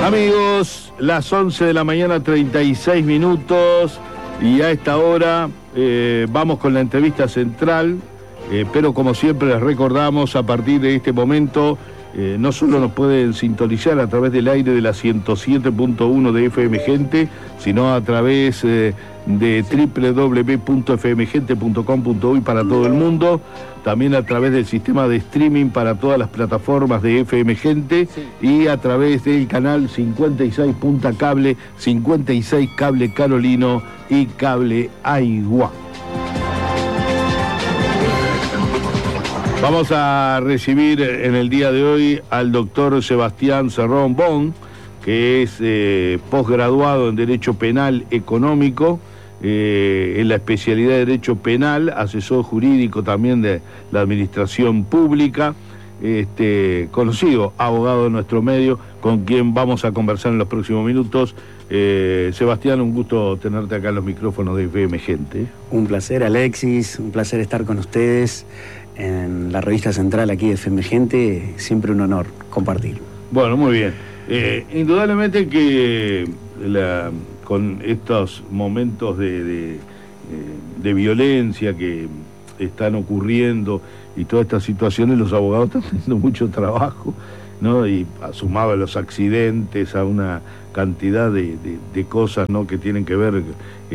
Amigos, las 11 de la mañana, 36 minutos, y a esta hora vamos con la entrevista central, pero como siempre les recordamos, a partir de este momento, no solo nos pueden sintonizar a través del aire de la 107.1 de FM Gente, sino a través de www.fmgente.com.uy para todo el mundo, también a través del sistema de streaming para todas las plataformas de FM Gente, y a través del canal 56 Punta Cable, 56 Cable Carolino y Cable Aigua. Vamos a recibir en el día de hoy al doctor Sebastián Cerrón Bon, que es posgraduado en Derecho Penal Económico, en la especialidad de Derecho Penal, asesor jurídico también de la Administración Pública, conocido abogado de nuestro medio, con quien vamos a conversar en los próximos minutos. Sebastián, un gusto tenerte acá en los micrófonos de FM Gente. Un placer, Alexis, un placer estar con ustedes en la revista central aquí de FM Gente, siempre un honor compartir. Bueno, muy bien. Indudablemente que con estos momentos de violencia que están ocurriendo y todas estas situaciones, los abogados están teniendo mucho trabajo, ¿no? Y sumado a los accidentes, a una cantidad de cosas, ¿no?, que tienen que ver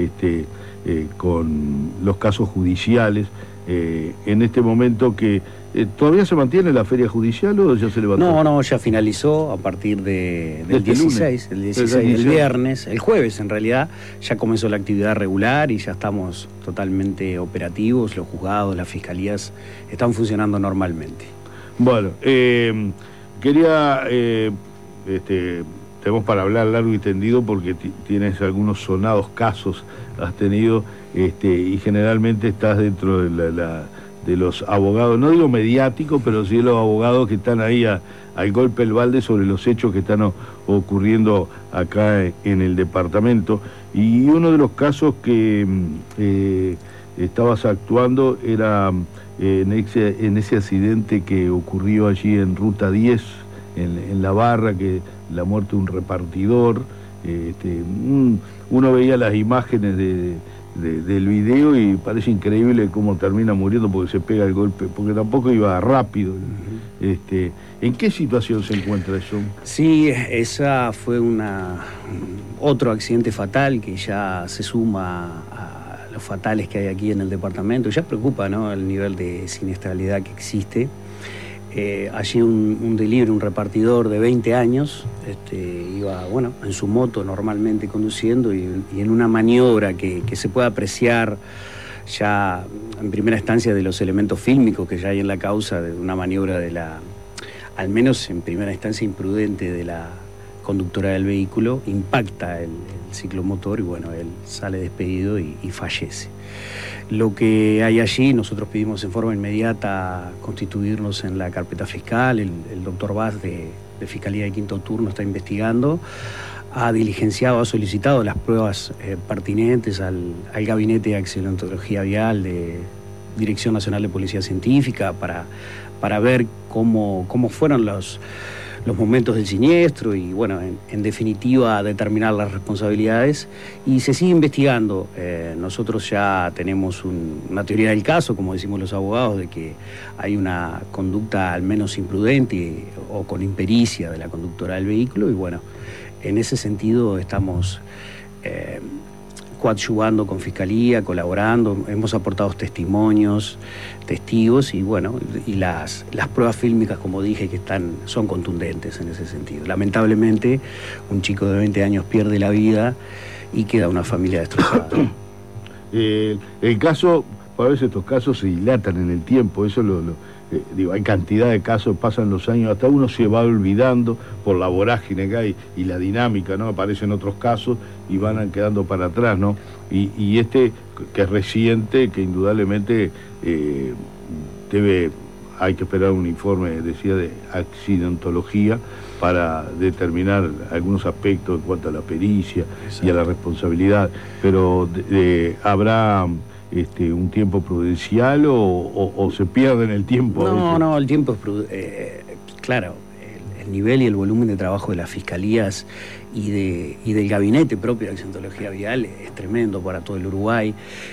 con los casos judiciales. En este momento que ¿todavía se mantiene la feria judicial o ya se levantó? No, ya finalizó a partir del 16, el 16 del viernes, el jueves en realidad, ya comenzó la actividad regular y ya estamos totalmente operativos, los juzgados, las fiscalías están funcionando normalmente. Bueno, quería, tenemos para hablar largo y tendido porque tienes algunos sonados casos, has tenido, y generalmente estás dentro de los abogados, no digo mediáticos, pero sí los abogados que están ahí al golpe del balde sobre los hechos que están ocurriendo acá en el departamento. Y uno de los casos que estabas actuando era en ese accidente que ocurrió allí en Ruta 10, en La Barra, que la muerte de un repartidor. Uno veía las imágenes del video y parece increíble cómo termina muriendo porque se pega el golpe, porque tampoco iba rápido. ¿En qué situación se encuentra eso? Sí, esa fue otro accidente fatal que ya se suma a los fatales que hay aquí en el departamento. Ya preocupa, ¿no?, el nivel de siniestralidad que existe. Allí un delivery, un repartidor de 20 años, iba, en su moto normalmente conduciendo y en una maniobra que se puede apreciar ya en primera instancia de los elementos fílmicos que ya hay en la causa, de una maniobra al menos en primera instancia imprudente de la conductora del vehículo, impacta el ciclomotor y él sale despedido y fallece. Lo que hay allí, nosotros pedimos en forma inmediata constituirnos en la carpeta fiscal. El doctor Vaz de Fiscalía de Quinto Turno está investigando, ha diligenciado, ha solicitado las pruebas pertinentes al Gabinete de Accidentología Vial de Dirección Nacional de Policía Científica para ver cómo fueron los momentos del siniestro y, en definitiva, determinar las responsabilidades. Y se sigue investigando. Nosotros ya tenemos una teoría del caso, como decimos los abogados, de que hay una conducta al menos imprudente o con impericia de la conductora del vehículo. Y, en ese sentido estamos coadyuvando con Fiscalía, colaborando, hemos aportado testimonios, testigos y las pruebas fílmicas, como dije, que son contundentes en ese sentido. Lamentablemente, un chico de 20 años pierde la vida y queda una familia destrozada. El caso, a veces estos casos se dilatan en el tiempo, eso hay cantidad de casos, pasan los años, hasta uno se va olvidando por la vorágine que hay y la dinámica, ¿no? Aparecen otros casos y van quedando para atrás, ¿no? Y que es reciente, que indudablemente hay que esperar un informe, decía, de accidentología para determinar algunos aspectos en cuanto a la pericia. Exacto. Y a la responsabilidad, pero habrá un tiempo prudencial o se pierde en el tiempo. No, el tiempo es claro, el nivel y el volumen de trabajo de las fiscalías y del gabinete propio de accidentología vial es tremendo para todo el Uruguay.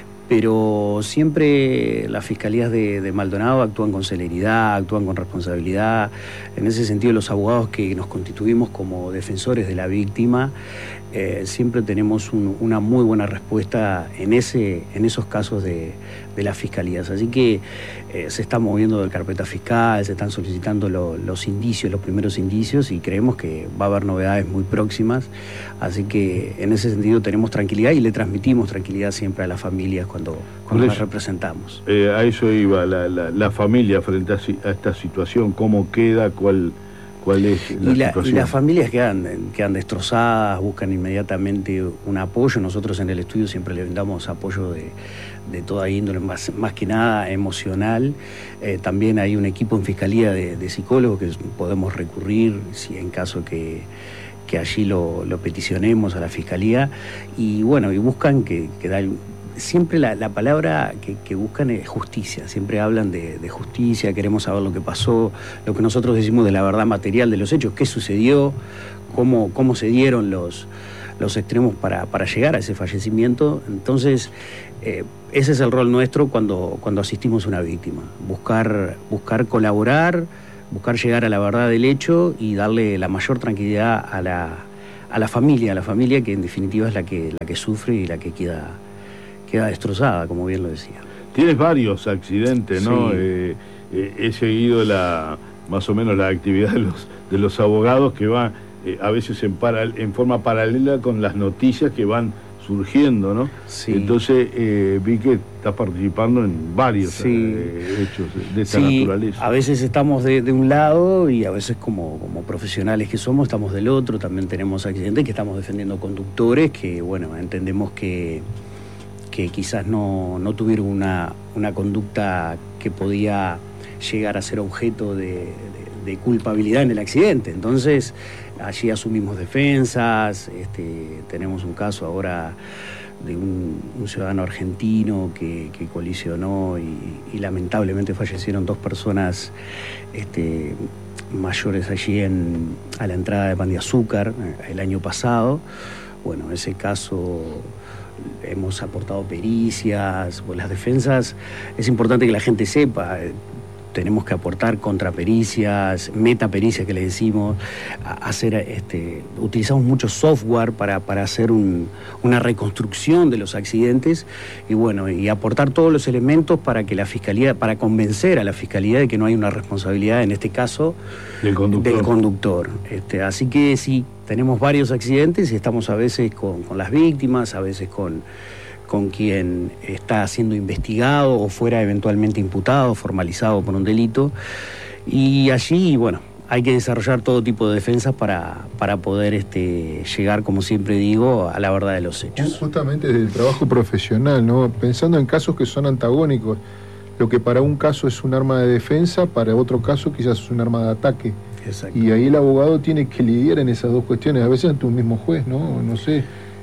Pero siempre las fiscalías de Maldonado actúan con celeridad, actúan con responsabilidad. En ese sentido, los abogados que nos constituimos como defensores de la víctima, siempre tenemos una muy buena respuesta en esos casos de las fiscalías. Así que se está moviendo de carpeta fiscal, se están solicitando los indicios, los primeros indicios, y creemos que va a haber novedades muy próximas. Así que en ese sentido tenemos tranquilidad y le transmitimos tranquilidad siempre a las familias cuando las representamos. A eso iba, la familia frente a esta situación, ¿cómo queda? ¿Cuál es la situación? Y las familias quedan destrozadas, buscan inmediatamente un apoyo. Nosotros en el estudio siempre le brindamos apoyo de toda índole, más que nada emocional. También hay un equipo en Fiscalía de psicólogos que podemos recurrir si en caso que allí lo peticionemos a la Fiscalía. Y bueno, y buscan siempre la palabra que buscan es justicia. Siempre hablan de justicia, queremos saber lo que pasó, lo que nosotros decimos de la verdad material de los hechos, qué sucedió, cómo se dieron los extremos para llegar a ese fallecimiento. Entonces, ese es el rol nuestro cuando asistimos a una víctima. Buscar colaborar, buscar llegar a la verdad del hecho y darle la mayor tranquilidad a la familia que en definitiva es la que sufre y la que queda destrozada, como bien lo decía. Tienes varios accidentes, ¿no? Sí. He seguido más o menos la actividad de los abogados que van a veces en forma paralela con las noticias que van surgiendo, ¿no? Sí. Entonces vi que estás participando en varios hechos de esta naturaleza. A veces estamos de un lado y a veces como profesionales que somos estamos del otro. También tenemos accidentes que estamos defendiendo conductores que, bueno, entendemos que quizás no tuvieron una conducta que podía llegar a ser objeto de culpabilidad en el accidente. Entonces, allí asumimos defensas. Tenemos un caso ahora de un ciudadano argentino que colisionó y lamentablemente fallecieron 2 personas mayores allí a la entrada de Pan de Azúcar el año pasado. Bueno, ese caso hemos aportado pericias. Pues las defensas, es importante que la gente sepa, tenemos que aportar contrapericias, metapericias que le decimos, utilizamos mucho software para hacer una reconstrucción de los accidentes y bueno, y aportar todos los elementos para que la Fiscalía, para convencer a la Fiscalía de que no hay una responsabilidad, en este caso, del conductor. Así que sí, tenemos varios accidentes y estamos a veces con las víctimas, a veces con quien está siendo investigado o fuera eventualmente imputado, formalizado por un delito. Y allí, bueno, hay que desarrollar todo tipo de defensas para poder llegar, como siempre digo, a la verdad de los hechos. Justamente desde el trabajo profesional, ¿no? Pensando en casos que son antagónicos, lo que para un caso es un arma de defensa, para otro caso quizás es un arma de ataque. Exacto. Y ahí el abogado tiene que lidiar en esas dos cuestiones, a veces ante un mismo juez, ¿no? No sé,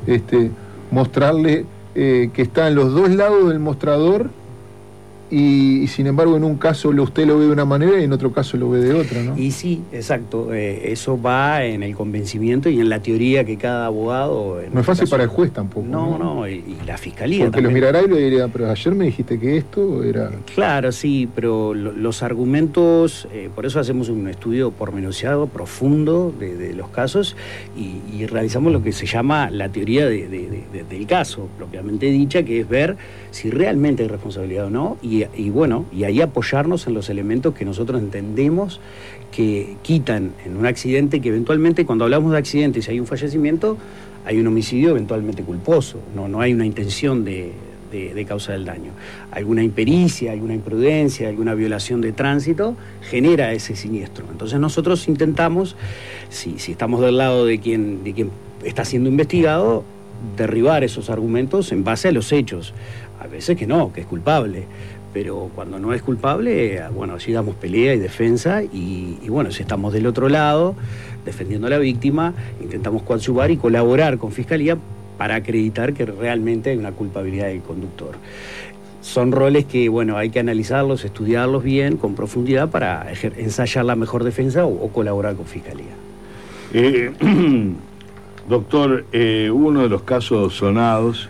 mostrarle que está en los dos lados del mostrador y sin embargo en un caso usted lo ve de una manera y en otro caso lo ve de otra, ¿no? Y sí, exacto, eso va en el convencimiento y en la teoría que cada abogado... No es fácil para el juez tampoco. No, y la Fiscalía porque también. Lo mirará y le diría, pero ayer me dijiste que esto era... Claro, sí, pero los argumentos, por eso hacemos un estudio pormenorizado, profundo de los casos y realizamos lo que se llama la teoría del caso, propiamente dicha, que es ver si realmente hay responsabilidad o no y bueno, y ahí apoyarnos en los elementos que nosotros entendemos que quitan en un accidente, que eventualmente cuando hablamos de accidentes y hay un fallecimiento, hay un homicidio eventualmente culposo, no hay una intención de causa del daño. Alguna impericia, alguna imprudencia, alguna violación de tránsito genera ese siniestro. Entonces nosotros intentamos, si estamos del lado de quien está siendo investigado, derribar esos argumentos en base a los hechos. A veces que no, que es culpable, pero cuando no es culpable, bueno, allí damos pelea y defensa y bueno, si estamos del otro lado, defendiendo a la víctima, intentamos coadyuvar y colaborar con Fiscalía para acreditar que realmente hay una culpabilidad del conductor. son roles que, bueno, hay que analizarlos, estudiarlos bien, con profundidad, para ensayar la mejor defensa o colaborar con Fiscalía. Doctor, uno de los casos sonados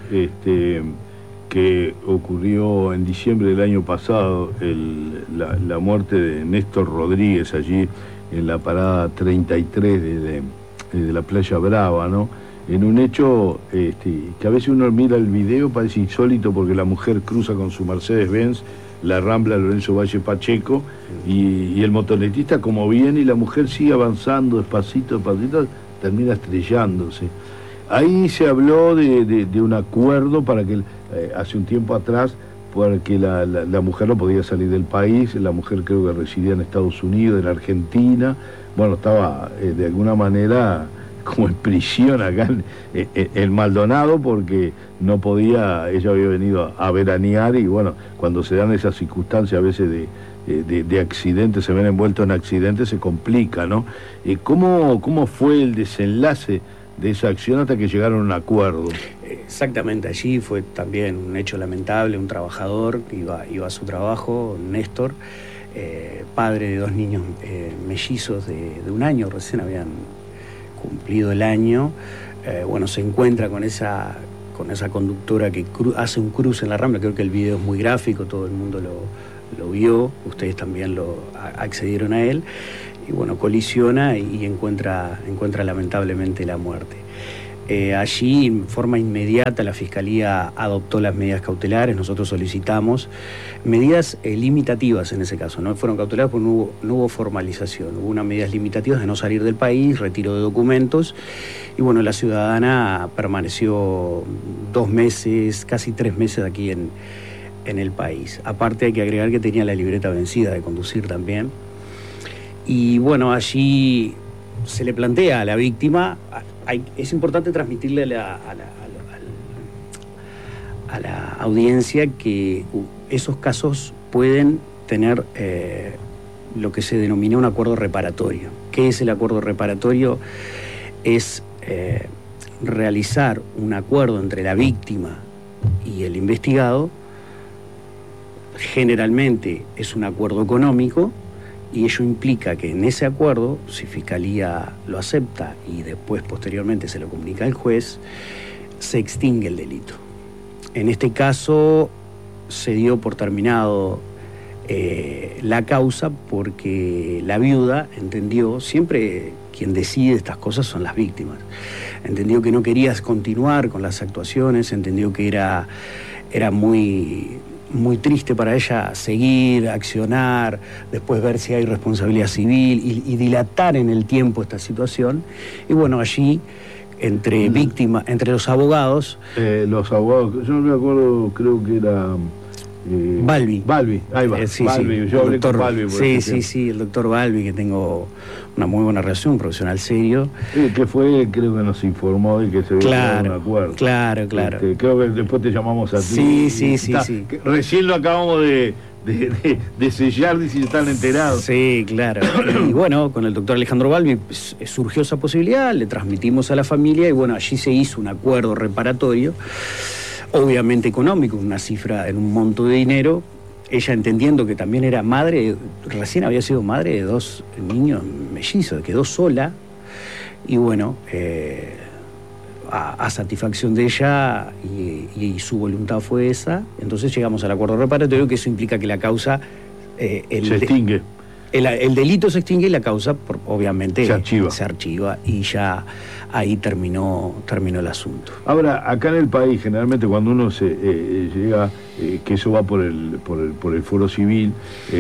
que ocurrió en diciembre del año pasado, la muerte de Néstor Rodríguez allí en la parada 33 de la Playa Brava, ¿no? En un hecho que a veces uno mira el video, parece insólito, porque la mujer cruza con su Mercedes-Benz la Rambla Lorenzo Valle Pacheco, y el motonetista como viene, y la mujer sigue avanzando despacito, termina estrellándose. Ahí se habló de un acuerdo para que, hace un tiempo atrás, porque la mujer no podía salir del país. La mujer creo que residía en Estados Unidos, en Argentina. Bueno, estaba de alguna manera como en prisión acá en Maldonado, porque no podía, ella había venido a veranear, y bueno, cuando se dan esas circunstancias a veces de accidentes, se ven envueltos en accidentes, se complica, ¿no? ¿Cómo fue el desenlace de esa acción hasta que llegaron a un acuerdo? Exactamente, allí fue también un hecho lamentable. Un trabajador iba a su trabajo, Néstor, padre de 2 niños mellizos de 1 año, recién habían cumplido el año. Bueno, se encuentra con esa conductora que hace un cruce en la Rambla. Creo que el video es muy gráfico, todo el mundo lo vio, ustedes también accedieron a él, y bueno, colisiona y encuentra lamentablemente la muerte. Allí, en forma inmediata, la Fiscalía adoptó las medidas cautelares. Nosotros solicitamos medidas limitativas en ese caso. No fueron cautelares porque no hubo formalización. Hubo unas medidas limitativas de no salir del país, retiro de documentos. Y bueno, la ciudadana permaneció 2 meses, casi 3 meses aquí en el país. Aparte, hay que agregar que tenía la libreta vencida de conducir también. Y bueno, allí se le plantea a la víctima, es importante transmitirle a la audiencia que esos casos pueden tener lo que se denomina un acuerdo reparatorio. ¿Qué es el acuerdo reparatorio? Es realizar un acuerdo entre la víctima y el investigado. Generalmente es un acuerdo económico, y ello implica que en ese acuerdo, si Fiscalía lo acepta y después posteriormente se lo comunica al juez, se extingue el delito. En este caso se dio por terminado la causa, porque la viuda entendió, siempre quien decide estas cosas son las víctimas, entendió que no querías continuar con las actuaciones, entendió que era muy triste para ella seguir, accionar, después ver si hay responsabilidad civil y dilatar en el tiempo esta situación. Y bueno, allí, entre víctimas, entre los abogados... Los abogados, yo no me acuerdo, creo que era... Balbi, ahí va, sí, Balbi, sí, yo hablé con Balbi. Sí, el doctor Balbi, que tengo una muy buena relación, un profesional serio. Que fue, creo que nos informó de que se había llegado a un acuerdo. Claro. Creo que después te llamamos a ti. Sí. Recién lo acabamos de sellar, y si están enterados. Sí, claro. Y bueno, con el doctor Alejandro Balbi surgió esa posibilidad, le transmitimos a la familia, y bueno, allí se hizo un acuerdo reparatorio, obviamente económico, una cifra en un monto de dinero. Ella, entendiendo que también era madre, recién había sido madre de 2 niños mellizos, quedó sola, y bueno, a satisfacción de ella y su voluntad fue esa. Entonces llegamos al acuerdo reparatorio, que eso implica que la causa se extingue. El delito se extingue y la causa, obviamente, se archiva, y ya ahí terminó el asunto. Ahora, acá en el país, generalmente cuando uno llega, que eso va por el foro civil,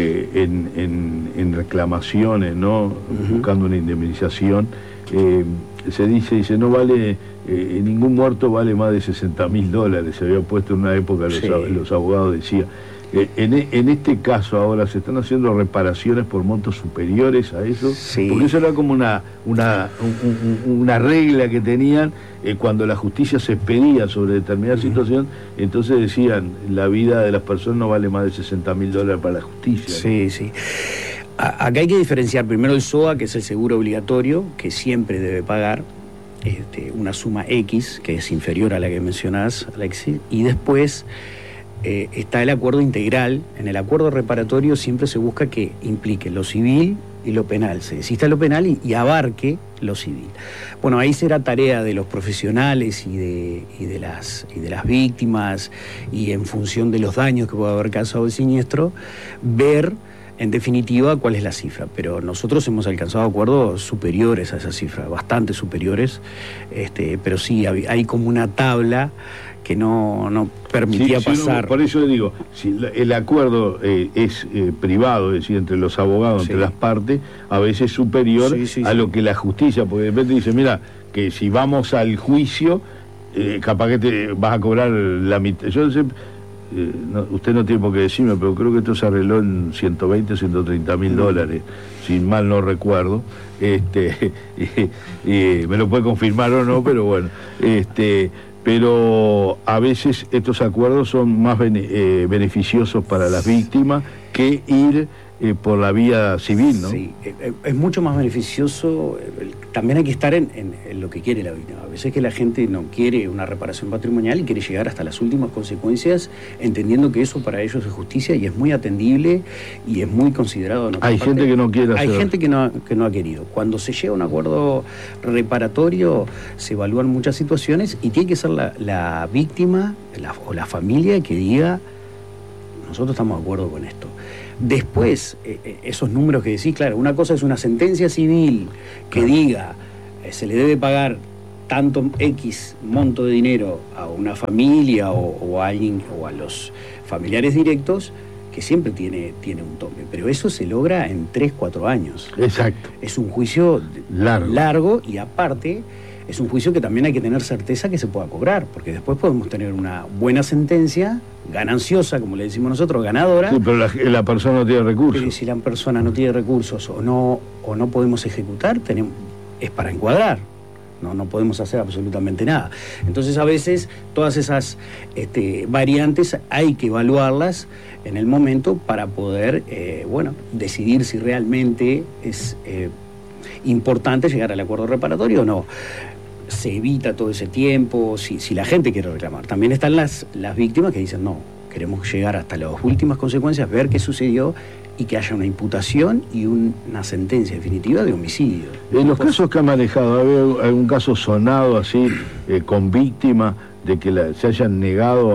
en reclamaciones, ¿no? Buscando una indemnización, se dice, no vale, ningún muerto vale más de $60.000, se había puesto en una época, los abogados decían. En este caso ahora se están haciendo reparaciones por montos superiores a eso, porque eso era como una regla que tenían cuando la justicia se expedía sobre determinada situación. Entonces decían, la vida de las personas no vale más de $60.000 para la justicia. Sí. Acá hay que diferenciar primero el SOA, que es el seguro obligatorio, que siempre debe pagar una suma X, que es inferior a la que mencionás, Alexis, y después está el acuerdo integral. En el acuerdo reparatorio siempre se busca que implique lo civil y lo penal, se desista lo penal y abarque lo civil. Bueno, ahí será tarea de los profesionales y de las víctimas, y en función de los daños que pueda haber causado el siniestro, ver en definitiva cuál es la cifra. Pero nosotros hemos alcanzado acuerdos superiores a esa cifra, bastante superiores, pero sí hay como una tabla que no permitía pasar. No, por eso le digo, si el acuerdo es privado, es decir, entre los abogados, entre las partes, a veces es superior a lo que la justicia, porque de repente dice, mira, que si vamos al juicio, capaz que te vas a cobrar la mitad. Yo no sé, usted no tiene por qué decirme, pero creo que esto se arregló en 120, 130 mil dólares, si mal no recuerdo. Me lo puede confirmar o no, pero bueno. Pero a veces estos acuerdos son más beneficiosos para las víctimas que ir por la vía civil, ¿no? Sí, es mucho más beneficioso. También hay que estar en lo que quiere la víctima. A veces que la gente no quiere una reparación patrimonial y quiere llegar hasta las últimas consecuencias, entendiendo que eso para ellos es justicia y es muy atendible y es muy considerado. Hay gente que no quiere hacerlo. Hay gente que no ha querido. Cuando se llega a un acuerdo reparatorio, se evalúan muchas situaciones y tiene que ser la víctima o la familia que diga, nosotros estamos de acuerdo con esto. Después, esos números que decís, claro, una cosa es una sentencia civil que diga se le debe pagar tanto X monto de dinero a una familia o a alguien o a los familiares directos, que siempre tiene un tope, pero eso se logra en 3-4 años. Exacto. Es un juicio largo y aparte es un juicio que también hay que tener certeza que se pueda cobrar, porque después podemos tener una buena sentencia, gananciosa, como le decimos nosotros, ganadora. Sí, pero la persona no tiene recursos. Pero si la persona no tiene recursos o no podemos ejecutar, es para encuadrar. No podemos hacer absolutamente nada. Entonces, a veces, todas esas variantes hay que evaluarlas en el momento para poder, decidir si realmente es importante llegar al acuerdo reparatorio o no. Se evita todo ese tiempo, si la gente quiere reclamar. También están las víctimas que dicen, no, queremos llegar hasta las últimas consecuencias, ver qué sucedió y que haya una imputación y una sentencia definitiva de homicidio. En los casos que ha manejado, ¿ha habido algún caso sonado así, con víctima, de que se hayan negado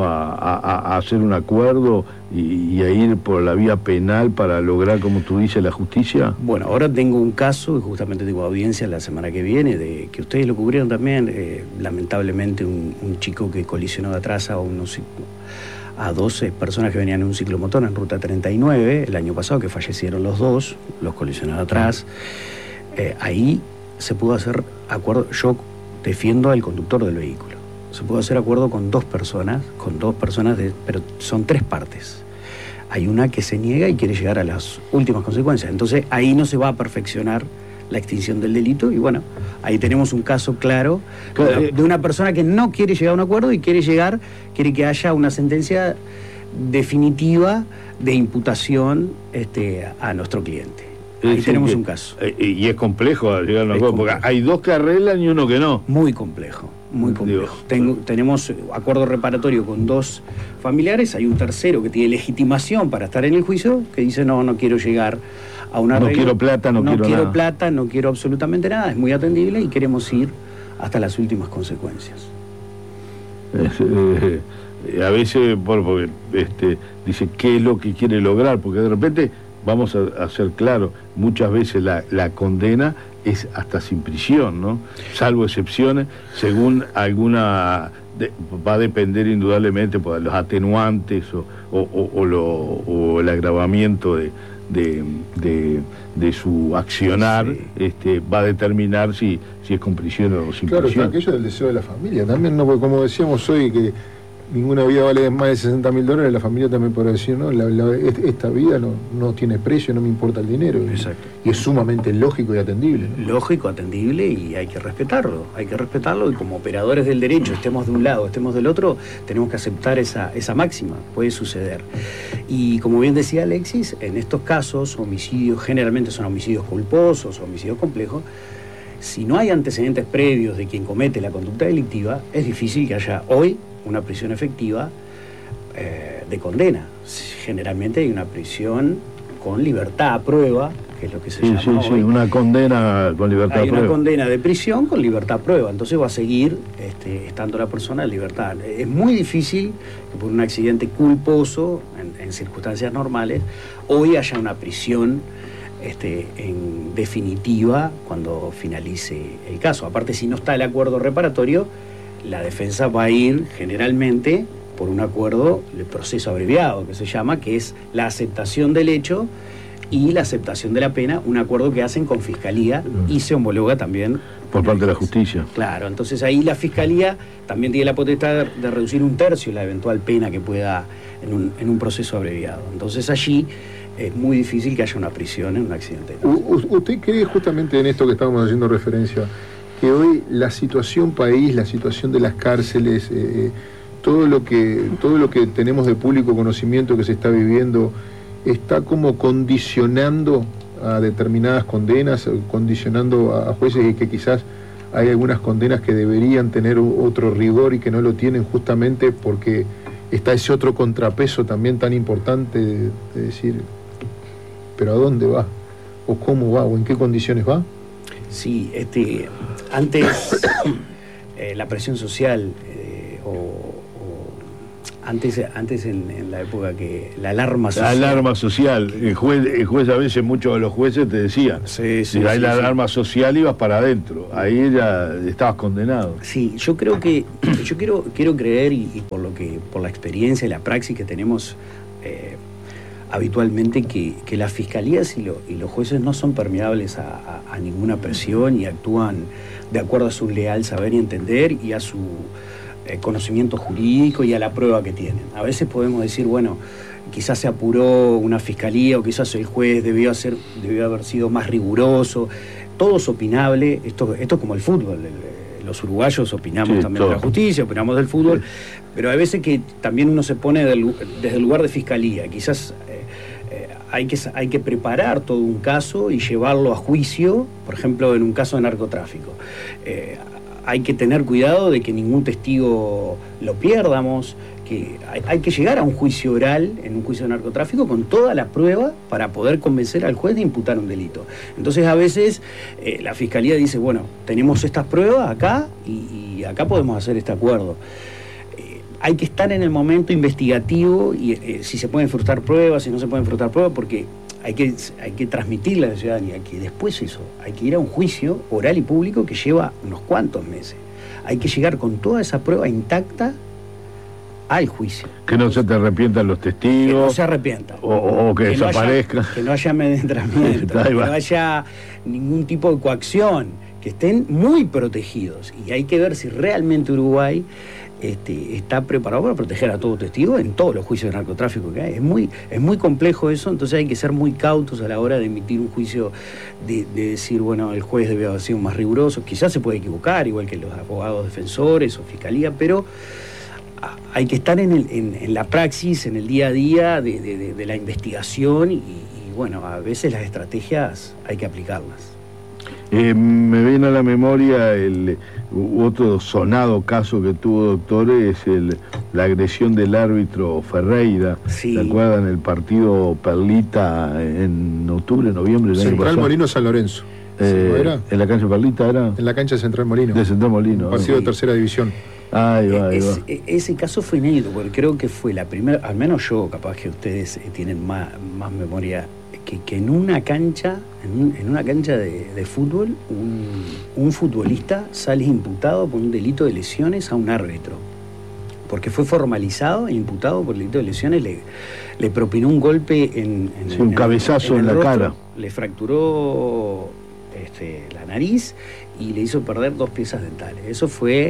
a hacer un acuerdo y a ir por la vía penal para lograr, como tú dices, la justicia? Bueno, ahora tengo un caso, y justamente tengo audiencia la semana que viene, de que ustedes lo cubrieron también, lamentablemente un chico que colisionó de atrás a 12 personas que venían en un ciclomotor en Ruta 39, el año pasado, que fallecieron los dos, los colisionó de atrás. Ahí se pudo hacer acuerdo, yo defiendo al conductor del vehículo. Se puede hacer acuerdo con dos personas, pero son 3 partes. Hay una que se niega y quiere llegar a las últimas consecuencias. Entonces ahí no se va a perfeccionar la extinción del delito y bueno, ahí tenemos un caso claro de una persona que no quiere llegar a un acuerdo y quiere que haya una sentencia definitiva de imputación a nuestro cliente. Ahí tenemos un caso. Y es complejo llegar a un acuerdo, porque hay 2 que arreglan y uno que no. Muy complejo. Muy complejo. Tenemos acuerdo reparatorio con 2 familiares, hay un tercero que tiene legitimación para estar en el juicio, que dice no quiero llegar a un arreglo. No quiero plata, no quiero nada. Plata, no quiero absolutamente nada, es muy atendible y queremos ir hasta las últimas consecuencias. A veces, porque dice qué es lo que quiere lograr, porque de repente, vamos a ser claros, muchas veces la condena es hasta sin prisión, ¿no? Salvo excepciones, según alguna... va a depender indudablemente por los atenuantes o el agravamiento de su accionar, va a determinar si es con prisión o sin prisión. Claro, aquello del deseo de la familia. También, no, como decíamos hoy, que ninguna vida vale más de 60 mil dólares, la familia también podrá decir, no, esta vida no tiene precio, no me importa el dinero. Exacto. Y es sumamente lógico y atendible, ¿no? Lógico, atendible, y hay que respetarlo, y como operadores del derecho, estemos de un lado, estemos del otro, tenemos que aceptar esa máxima, puede suceder. Y como bien decía Alexis, en estos casos, homicidios generalmente son homicidios culposos, homicidios complejos. Si no hay antecedentes previos de quien comete la conducta delictiva, es difícil que haya hoy una prisión efectiva de condena. Generalmente hay una prisión con libertad a prueba, que es lo que se llama hoy. Una condena con libertad a prueba. Hay una condena de prisión con libertad a prueba, entonces va a seguir estando la persona en libertad. Es muy difícil que por un accidente culposo, en circunstancias normales, hoy haya una prisión en definitiva cuando finalice el caso. Aparte, si no está el acuerdo reparatorio, la defensa va a ir generalmente por un acuerdo de proceso abreviado, que se llama, que es la aceptación del hecho y la aceptación de la pena, un acuerdo que hacen con Fiscalía y se homologa también por parte de la justicia. Claro, entonces ahí la Fiscalía también tiene la potestad de reducir 1/3 la eventual pena que pueda en un proceso abreviado. Entonces allí es muy difícil que haya una prisión en un accidente. ¿Usted cree, justamente en esto que estábamos haciendo referencia, que hoy la situación país, la situación de las cárceles, todo lo que tenemos de público conocimiento que se está viviendo, está como condicionando a determinadas condenas, condicionando a jueces, y que quizás hay algunas condenas que deberían tener otro rigor y que no lo tienen, justamente porque está ese otro contrapeso también tan importante de decir, pero ¿a dónde va? ¿O cómo va? ¿O en qué condiciones va? Sí, antes la presión social antes en la época que la alarma social. La alarma social. El juez a veces, muchos de los jueces te decían, si hay la alarma social ibas para adentro, ahí ya estabas condenado. Sí, yo creo que, yo quiero creer, y por la experiencia y la praxis que tenemos habitualmente, que las fiscalías y los jueces no son permeables a ninguna presión y actúan de acuerdo a su leal saber y entender y a su conocimiento jurídico y a la prueba que tienen. A veces podemos decir, bueno, quizás se apuró una fiscalía o quizás el juez debió haber sido más riguroso. Todo es opinable. Esto es como el fútbol. Los uruguayos opinamos también de la justicia, opinamos del fútbol, pero hay veces que también uno se pone desde el lugar de fiscalía. Quizás hay que preparar todo un caso y llevarlo a juicio, por ejemplo, en un caso de narcotráfico. Hay que tener cuidado de que ningún testigo lo pierdamos, que hay que llegar a un juicio oral, en un juicio de narcotráfico, con toda la prueba para poder convencer al juez de imputar un delito. Entonces a veces la Fiscalía dice, bueno, tenemos estas pruebas acá y acá podemos hacer este acuerdo. Hay que estar en el momento investigativo y si se pueden frustrar pruebas, si no se pueden frustrar pruebas, porque hay que transmitirle a la ciudadanía que después hay que ir a un juicio oral y público que lleva unos cuantos meses. Hay que llegar con toda esa prueba intacta al juicio. Que no se te arrepientan los testigos. Que no se arrepientan. O que desaparezcan. Que no haya amedrentamiento, que no haya ningún tipo de coacción, que estén muy protegidos. Y hay que ver si realmente Uruguay está preparado para proteger a todo testigo en todos los juicios de narcotráfico que hay. Es muy complejo eso, entonces hay que ser muy cautos a la hora de emitir un juicio, de decir, bueno, el juez debe haber sido más riguroso. Quizás se puede equivocar, igual que los abogados defensores o fiscalía, pero hay que estar en la praxis, en el día a día de la investigación y bueno, a veces las estrategias hay que aplicarlas. Me viene a la memoria otro sonado caso que tuvo, doctor, es la agresión del árbitro Ferreira. Sí. ¿Se acuerdan? El partido Perlita en octubre, noviembre del año Central pasado. Molino San Lorenzo. ¿Era? ¿En la cancha Perlita era? En la cancha de Central Molino. De Central Molino. Un partido de tercera división. Ahí va. Ese caso fue inédito, porque creo que fue la primera, al menos yo, capaz que ustedes tienen más memoria, que en una cancha, en una cancha de fútbol, un futbolista sale imputado por un delito de lesiones a un árbitro. Porque fue formalizado e imputado por delito de lesiones, le propinó un golpe un cabezazo en la rostro, cara. Le fracturó la nariz y le hizo perder 2 piezas dentales. Eso fue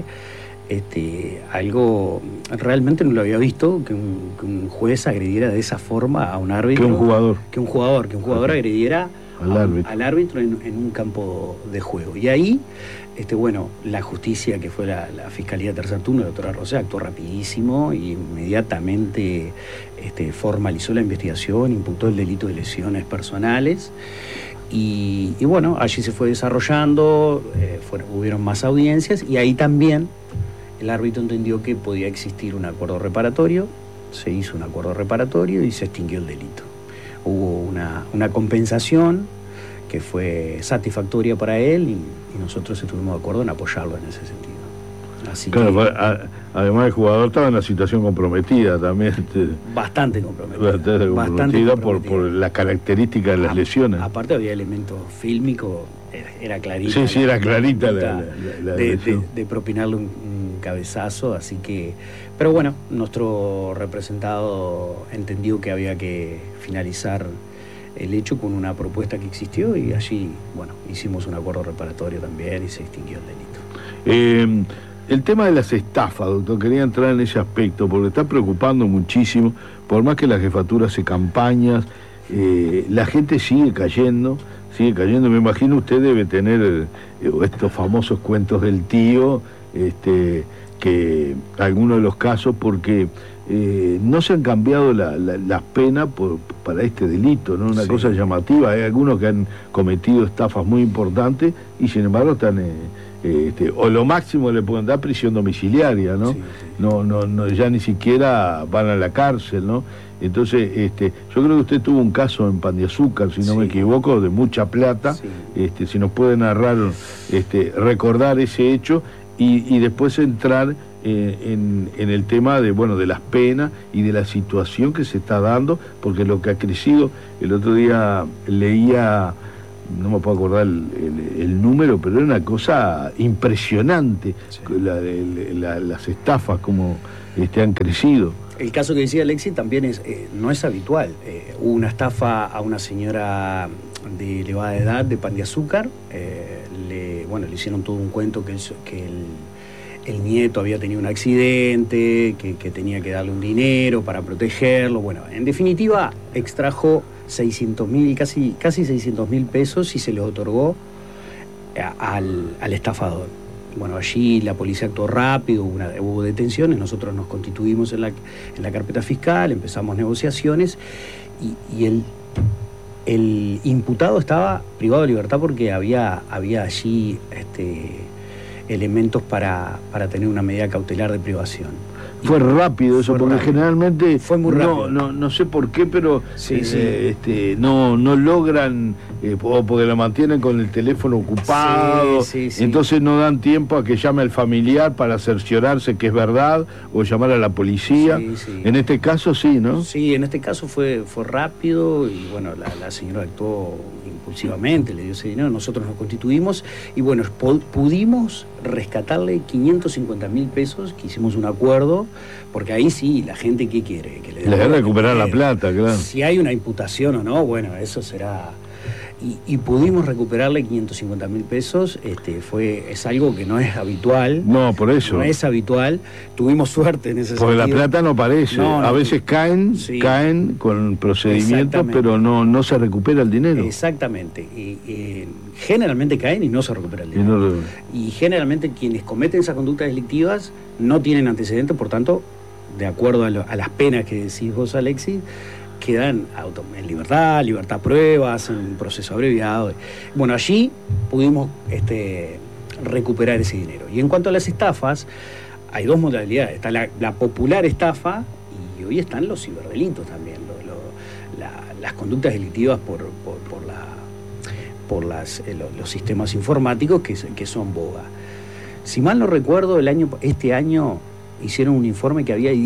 algo, realmente no lo había visto, que un juez agrediera de esa forma a un árbitro. Que un jugador agrediera al árbitro en un campo de juego. Y ahí, la justicia, que fue la Fiscalía de Tercer Turno, la doctora Rosé, actuó rapidísimo y inmediatamente formalizó la investigación, imputó el delito de lesiones personales. Y bueno, allí se fue desarrollando, hubieron más audiencias y ahí también el árbitro entendió que podía existir un acuerdo reparatorio se hizo un acuerdo reparatorio y se extinguió el delito. Hubo una compensación que fue satisfactoria para él y nosotros estuvimos de acuerdo en apoyarlo en ese sentido. Así claro, que, además el jugador estaba en una situación comprometida también. Bastante comprometida. Bastante comprometida por las características de las lesiones. Aparte había elementos fílmicos, era clarita. Sí, era clarita la de propinarle un cabezazo, así que... Pero bueno, nuestro representado entendió que había que finalizar el hecho con una propuesta que existió y allí, bueno, hicimos un acuerdo reparatorio también y se extinguió el delito. El tema de las estafas, doctor, quería entrar en ese aspecto porque está preocupando muchísimo, por más que la jefatura hace campañas, la gente sigue cayendo, me imagino usted debe tener estos famosos cuentos del tío, que algunos de los casos, porque no se han cambiado las penas para este delito, ¿no? Una Sí. cosa llamativa, hay algunos que han cometido estafas muy importantes y sin embargo están... o lo máximo le pueden dar prisión domiciliaria, ¿no? Sí, sí. No, ya ni siquiera van a la cárcel, ¿no? Entonces, yo creo que usted tuvo un caso en Pan de Azúcar, si no Sí. me equivoco, de mucha plata. Sí. Si nos puede narrar, recordar ese hecho y después entrar en el tema de las penas y de la situación que se está dando, porque lo que ha crecido, el otro día leía, no me puedo acordar el número, pero era una cosa impresionante, Sí. las estafas como han crecido. El caso que decía Alexis también no es habitual. Hubo una estafa a una señora de elevada edad de Pan de Azúcar. Le hicieron todo un cuento que el nieto había tenido un accidente, que tenía que darle un dinero para protegerlo. Bueno, en definitiva, extrajo 600.000, casi 600.000 pesos y se les otorgó al estafador. Bueno, allí la policía actuó rápido, hubo detenciones, nosotros nos constituimos en la carpeta fiscal, empezamos negociaciones y el imputado estaba privado de libertad porque había allí elementos para tener una medida cautelar de privación. Fue rápido eso, Fue porque rápido. generalmente Fue muy rápido. No sé por qué, pero Sí, no logran, o porque lo mantienen con el teléfono ocupado, Sí. entonces no dan tiempo a que llame al familiar para cerciorarse que es verdad, o llamar a la policía. Sí. En este caso sí, ¿no? Sí, en este caso fue rápido y bueno, la señora actuó impulsivamente, le dio ese dinero, nosotros nos constituimos y bueno, pudimos rescatarle 550.000 pesos, que hicimos un acuerdo, porque ahí sí, la gente ¿qué quiere? Que Le debe recuperar la plata, claro. Si hay una imputación o no, bueno, eso será... Y pudimos recuperarle 550.000 pesos, es algo que no es habitual. No, por eso. No es habitual, tuvimos suerte en ese Porque sentido. la plata no aparece. No, a veces caen con procedimientos, Exactamente. pero no se recupera el dinero. Exactamente. Y generalmente caen y no se recupera el Y dinero. no- Y generalmente quienes cometen esas conductas delictivas no tienen antecedentes, por tanto, de acuerdo a las penas que decís vos, Alexis, quedan en libertad pruebas, en un proceso abreviado. Bueno, allí pudimos recuperar ese dinero. Y en cuanto a las estafas, hay dos modalidades. Está la popular estafa y hoy están los ciberdelitos también, las conductas delictivas por los sistemas informáticos que son boga. Si mal no recuerdo, este año hicieron un informe que había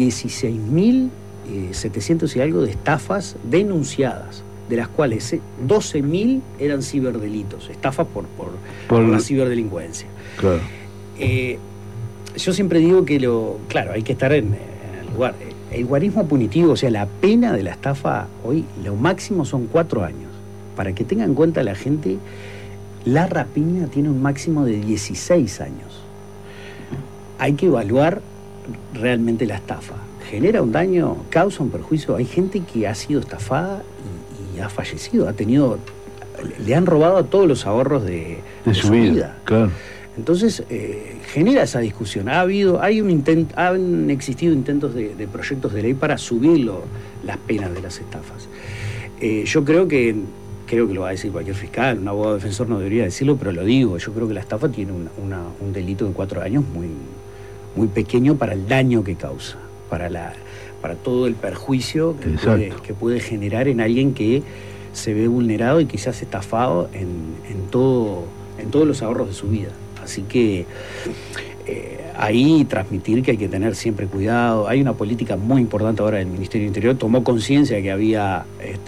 16.700 y algo de estafas denunciadas, de las cuales 12.000 eran ciberdelitos, estafas por la ciberdelincuencia. Claro. Yo siempre digo que hay que estar en el lugar. El guarismo punitivo, o sea, la pena de la estafa hoy, lo máximo son 4 años. Para que tenga en cuenta la gente, la rapiña tiene un máximo de 16 años. Hay que evaluar realmente la estafa. ¿Genera un daño? ¿Causa un perjuicio? Hay gente que ha sido estafada y ha fallecido, le han robado todos los ahorros de su vida. Claro. Entonces, genera esa discusión. Han existido intentos de proyectos de ley para subir las penas de las estafas. Yo creo que lo va a decir cualquier fiscal, un abogado defensor no debería decirlo, pero lo digo. Yo creo que la estafa tiene un delito de 4 años muy, muy pequeño para el daño que causa. para todo el perjuicio que puede generar en alguien que se ve vulnerado y quizás estafado en todos los ahorros de su vida. Así que ahí transmitir que hay que tener siempre cuidado. Hay una política muy importante ahora del Ministerio del Interior, tomó conciencia de que había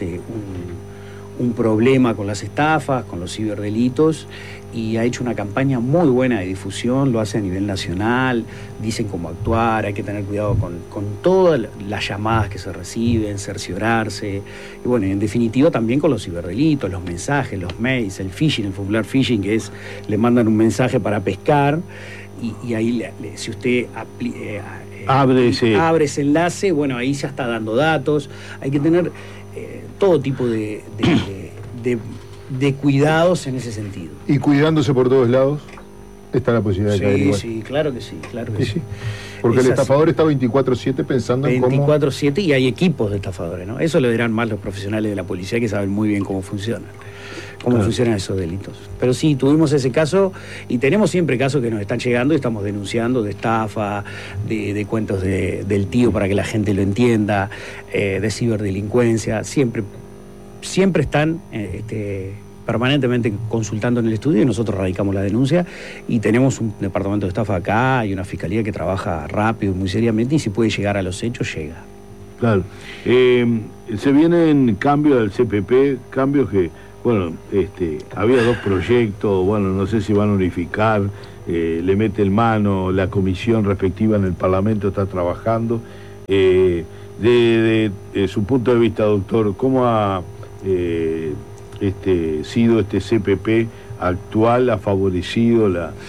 un problema con las estafas, con los ciberdelitos, y ha hecho una campaña muy buena de difusión, lo hace a nivel nacional, dicen cómo actuar, hay que tener cuidado con todas las llamadas que se reciben, cerciorarse, y bueno, en definitiva también con los ciberdelitos, los mensajes, los mails, el phishing, el popular phishing, que es, le mandan un mensaje para pescar, y ahí si usted abre ese enlace, bueno, ahí ya está dando datos, hay que tener todo tipo de cuidados en ese sentido. Y cuidándose por todos lados, está la posibilidad de caer igual. Sí, claro que sí. Porque el estafador está 24/7 pensando en cómo... 24/7 y hay equipos de estafadores, ¿no? Eso lo dirán más los profesionales de la policía que saben muy bien cómo funcionan esos delitos. Pero sí, tuvimos ese caso y tenemos siempre casos que nos están llegando y estamos denunciando de estafa, de cuentos del tío para que la gente lo entienda, de ciberdelincuencia, siempre están permanentemente consultando en el estudio y nosotros radicamos la denuncia y tenemos un departamento de estafa acá y una fiscalía que trabaja rápido y muy seriamente y si puede llegar a los hechos, llega. Claro. Se vienen cambios del CPP, cambios que, bueno, había 2 proyectos, bueno, no sé si van a unificar, le mete en mano, la comisión respectiva en el Parlamento está trabajando. De su punto de vista, doctor, ¿cómo ha sido este CPP actual? ¿Ha favorecido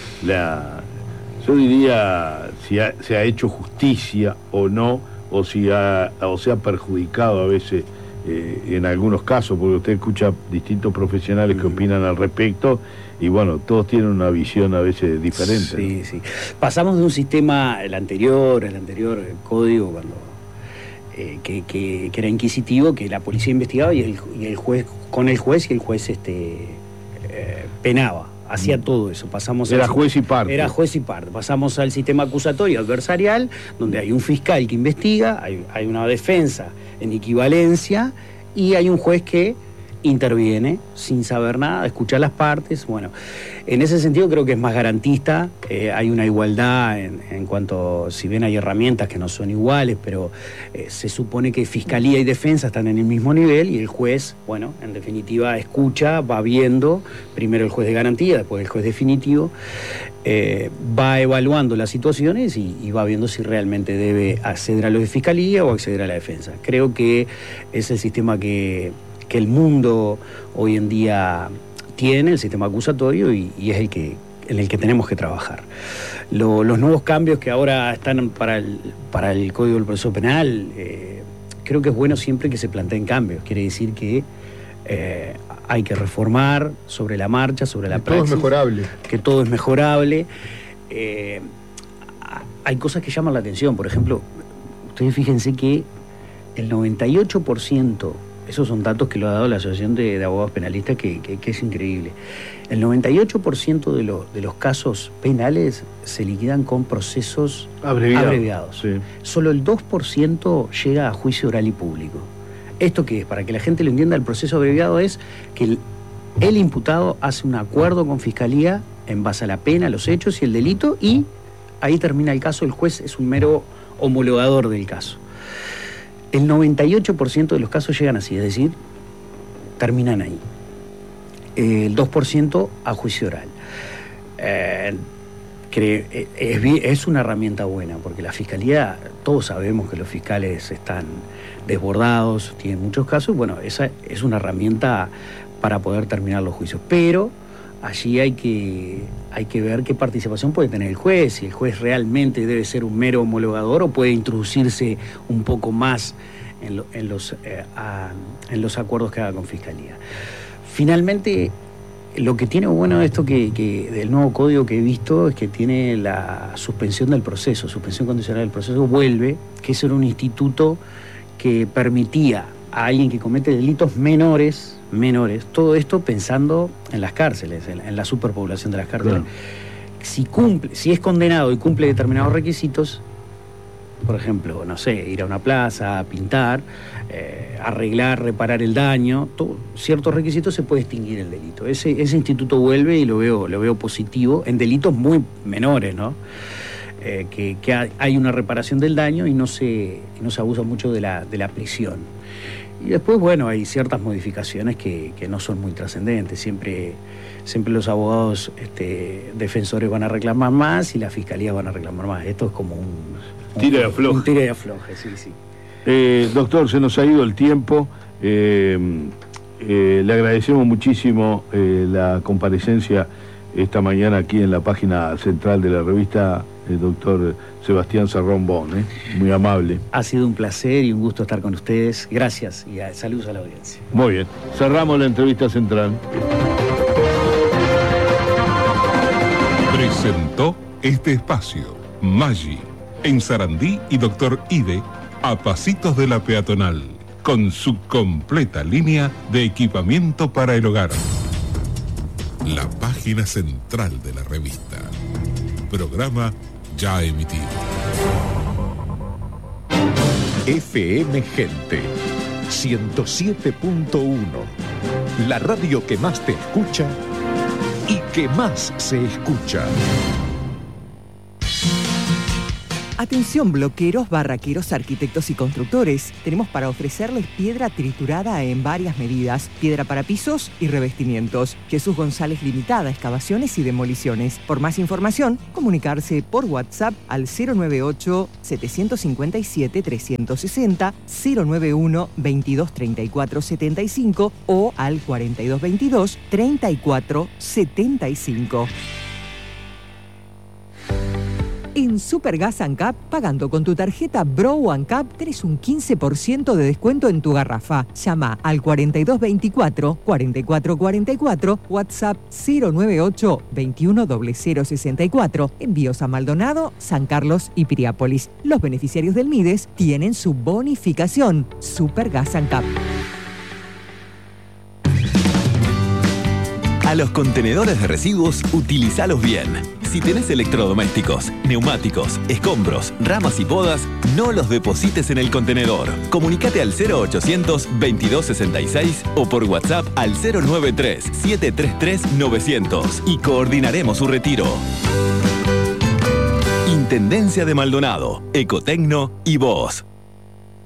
yo diría, si se ha hecho justicia o no, o se ha perjudicado a veces en algunos casos? Porque usted escucha distintos profesionales que opinan al respecto y bueno, todos tienen una visión a veces diferente. Sí, ¿no? Sí. Pasamos de un sistema, el anterior código, cuando que era inquisitivo, que la policía investigaba y el juez, con el juez, y el juez penaba, hacía todo eso. Era juez y parte. Era juez y parte. Pasamos al sistema acusatorio adversarial, donde hay un fiscal que investiga, hay una defensa en equivalencia y hay un juez que interviene sin saber nada, escucha las partes. Bueno, en ese sentido creo que es más garantista, hay una igualdad en cuanto, si bien hay herramientas que no son iguales, pero se supone que fiscalía y defensa están en el mismo nivel y el juez, bueno, en definitiva escucha, va viendo, primero el juez de garantía, después el juez definitivo, va evaluando las situaciones y va viendo si realmente debe acceder a lo de fiscalía o acceder a la defensa. Creo que es el sistema que el mundo hoy en día tiene, el sistema acusatorio, y es en el que tenemos que trabajar. Los nuevos cambios que ahora están para el Código del Proceso Penal, creo que es bueno siempre que se planteen cambios. Quiere decir que hay que reformar sobre la marcha, sobre la praxis. Todo es mejorable. Que todo es mejorable. Hay cosas que llaman la atención. Por ejemplo, ustedes fíjense que el 98%, esos son datos que lo ha dado la Asociación de Abogados Penalistas, que es increíble. El 98% de los casos penales se liquidan con procesos abreviados. Sí. Solo el 2% llega a juicio oral y público. ¿Esto qué es? Para que la gente lo entienda, el proceso abreviado es que el imputado hace un acuerdo con Fiscalía en base a la pena, los hechos y el delito, y ahí termina el caso. El juez es un mero homologador del caso. El 98% de los casos llegan así, es decir, terminan ahí. El 2% a juicio oral. Es una herramienta buena, porque la Fiscalía, todos sabemos que los fiscales están desbordados, tienen muchos casos, bueno, esa es una herramienta para poder terminar los juicios. Pero allí hay que ver qué participación puede tener el juez, si el juez realmente debe ser un mero homologador o puede introducirse un poco más en los acuerdos que haga con Fiscalía. Finalmente, lo que tiene bueno esto que del nuevo código que he visto es que tiene la suspensión del proceso, suspensión condicional del proceso, vuelve, que eso era un instituto que permitía a alguien que comete delitos menores, todo esto pensando en las cárceles, en la superpoblación de las cárceles. Claro. Si es condenado y cumple determinados requisitos, por ejemplo, no sé, ir a una plaza, pintar, arreglar, reparar el daño, ciertos requisitos, se puede extinguir el delito. Ese instituto vuelve y lo veo positivo en delitos muy menores, ¿no? Que hay una reparación del daño y no se abusa mucho de la prisión. Y después, bueno, hay ciertas modificaciones que no son muy trascendentes. Siempre los abogados defensores van a reclamar más y la fiscalía van a reclamar más. Esto es como un tira y afloje. Un tira y afloje, sí. Doctor, se nos ha ido el tiempo. Le agradecemos muchísimo la comparecencia esta mañana aquí en la página central de la revista, el doctor Sebastián Sarrón Bon, muy amable. Ha sido un placer y un gusto estar con ustedes. Gracias y saludos a la audiencia. Muy bien, cerramos la entrevista central. Presentó este espacio Maggi, en Sarandí y Doctor Ide, a pasitos de la peatonal, con su completa línea de equipamiento para el hogar. La página central de la revista. Programa ya emitido. FM Gente 107.1. La radio que más te escucha y que más se escucha. Atención bloqueros, barraqueros, arquitectos y constructores. Tenemos para ofrecerles piedra triturada en varias medidas, piedra para pisos y revestimientos. Jesús González Limitada, excavaciones y demoliciones. Por más información, comunicarse por WhatsApp al 098-757-360, 091-2234-75 o al 4222-3475. En Supergas ANCAP, pagando con tu tarjeta Bro ANCAP, tenés un 15% de descuento en tu garrafa. Llama al 4224-4444, WhatsApp 098-210064. Envíos a Maldonado, San Carlos y Piriápolis. Los beneficiarios del MIDES tienen su bonificación. Supergas ANCAP. A los contenedores de residuos, utilízalos bien. Si tenés electrodomésticos, neumáticos, escombros, ramas y podas, no los deposites en el contenedor. Comunicate al 0800-2266 o por WhatsApp al 093-733-900 y coordinaremos su retiro. Intendencia de Maldonado, Ecotecno y vos.